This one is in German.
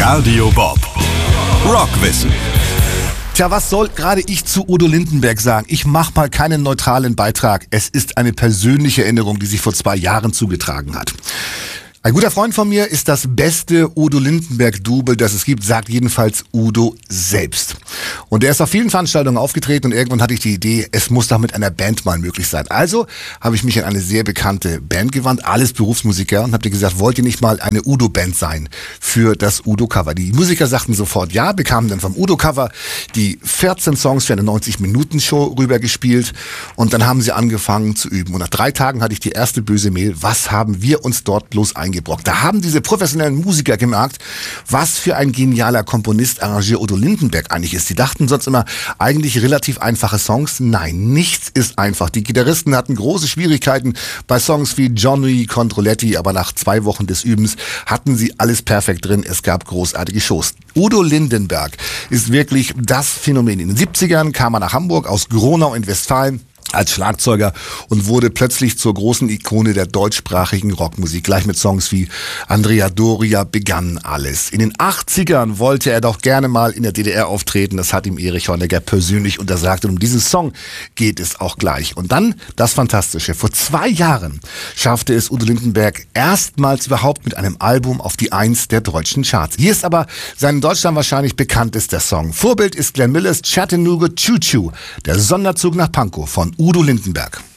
Radio Bob. Rockwissen. Tja, was soll gerade ich zu Udo Lindenberg sagen? Ich mache mal keinen neutralen Beitrag. Es ist eine persönliche Erinnerung, die sich vor 2 Jahren zugetragen hat. Ein guter Freund von mir ist das beste Udo Lindenberg-Double, das es gibt, sagt jedenfalls Udo selbst. Und er ist auf vielen Veranstaltungen aufgetreten und irgendwann hatte ich die Idee, es muss doch mit einer Band mal möglich sein. Also habe ich mich an eine sehr bekannte Band gewandt, alles Berufsmusiker, und habe dir gesagt, wollt ihr nicht mal eine Udo-Band sein für das Udo-Cover? Die Musiker sagten sofort ja, bekamen dann vom Udo-Cover die 14 Songs für eine 90-Minuten-Show rübergespielt und dann haben sie angefangen zu üben. Und nach 3 Tagen hatte ich die erste böse Mail, was haben wir uns dort bloß eingebrockt? Da haben diese professionellen Musiker gemerkt, was für ein genialer Komponist, Arrangeur Udo Lindenberg eigentlich ist. Sie dachten sonst immer, eigentlich relativ einfache Songs. Nein, nichts ist einfach. Die Gitarristen hatten große Schwierigkeiten bei Songs wie Johnny Controletti, aber nach 2 Wochen des Übens hatten sie alles perfekt drin. Es gab großartige Shows. Udo Lindenberg ist wirklich das Phänomen. In den 70ern kam er nach Hamburg aus Gronau in Westfalen als Schlagzeuger und wurde plötzlich zur großen Ikone der deutschsprachigen Rockmusik. Gleich mit Songs wie Andrea Doria begann alles. In den 80ern wollte er doch gerne mal in der DDR auftreten. Das hat ihm Erich Honecker persönlich untersagt. Und um diesen Song geht es auch gleich. Und dann das Fantastische. Vor 2 Jahren schaffte es Udo Lindenberg erstmals überhaupt mit einem Album auf die 1 der deutschen Charts. Hier ist aber sein in Deutschland wahrscheinlich bekanntester Song. Vorbild ist Glenn Millers Chattanooga Choo Choo, der Sonderzug nach Pankow von Udo Lindenberg.